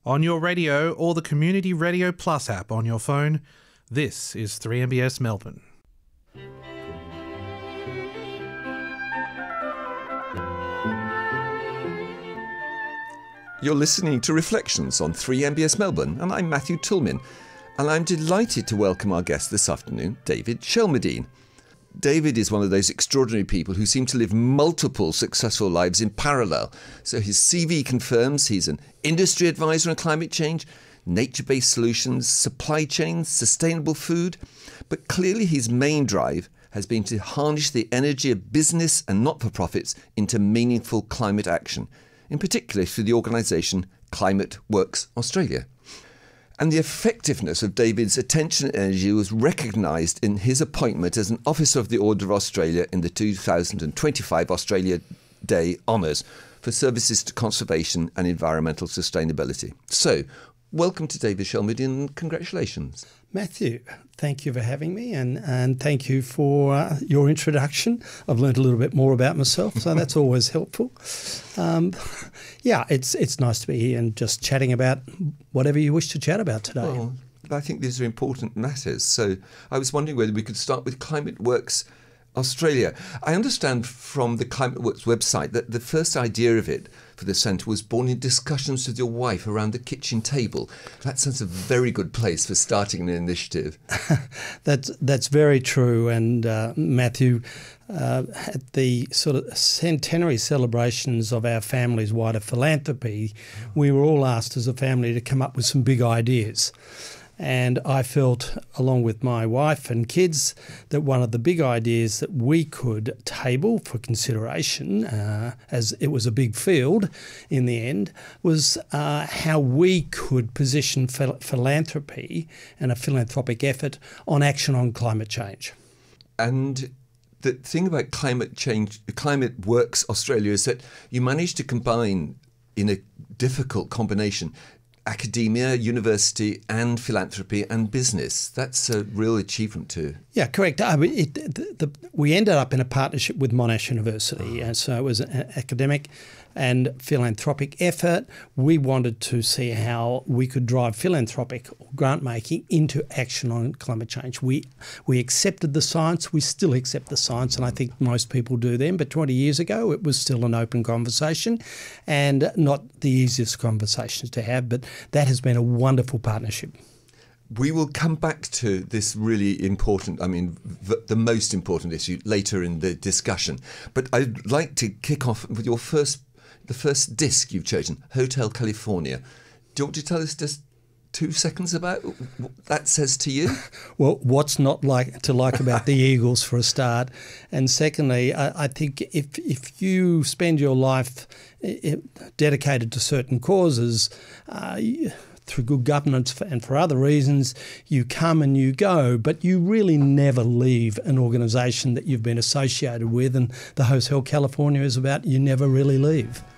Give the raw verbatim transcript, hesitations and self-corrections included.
On your radio or the Community Radio Plus app on your phone, this is three M B S Melbourne. You're listening to Reflections on three M B S Melbourne, and I'm Matthew Tillman, and I'm delighted to welcome our guest this afternoon, David Shelmerdine. David is one of those extraordinary people who seem to live multiple successful lives in parallel. So his C V confirms he's an industry advisor on climate change, nature-based solutions, supply chains, sustainable food. But clearly his main drive has been to harness the energy of business and not-for-profits into meaningful climate action, in particular through the organisation Climate Works Australia. And the effectiveness of David's attention and energy was recognised in his appointment as an Officer of the Order of Australia in the two thousand twenty-five Australia Day Honours for services to conservation and environmental sustainability. So, welcome to David Shelmerdine and congratulations. Matthew, thank you for having me, and, and thank you for uh, your introduction. I've learned a little bit more about myself, so that's always helpful. Um, yeah, it's it's nice to be here and just chatting about whatever you wish to chat about today. Well, I think these are important matters. So I was wondering whether we could start with Climate Works Australia. I understand from the Climate Works website that the first idea of it for the centre was born in discussions with your wife around the kitchen table. That sounds a very good place for starting an initiative. that's that's very true. And uh, Matthew, uh, at the sort of centenary celebrations of our family's wider philanthropy, we were all asked as a family to come up with some big ideas. And I felt, along with my wife and kids, that one of the big ideas that we could table for consideration, uh, as it was a big field in the end, was uh, how we could position phil- philanthropy and a philanthropic effort on action on climate change. And the thing about climate change, Climate Works Australia, is that you managed to combine, in a difficult combination, academia, university and philanthropy and business. That's a real achievement too. Yeah, correct. I mean, it, the, the, we ended up in a partnership with Monash University, and so it was an academic and philanthropic effort. We wanted to see how we could drive philanthropic grant making into action on climate change. We we accepted the science, we still accept the science, and I think most people do then, but twenty years ago it was still an open conversation and not the easiest conversations to have, but that has been a wonderful partnership. We will come back to this really important, I mean, v- the most important issue later in the discussion. But I'd like to kick off with your first, the first disc you've chosen, Hotel California. Do you want to tell us just two seconds about what that says to you? Well, what's not like to like about the Eagles for a start? And secondly, I, I think if if you spend your life dedicated to certain causes, uh, through good governance and for other reasons, you come and you go, but you really never leave an organisation that you've been associated with. And the Hotel California is about you never really leave.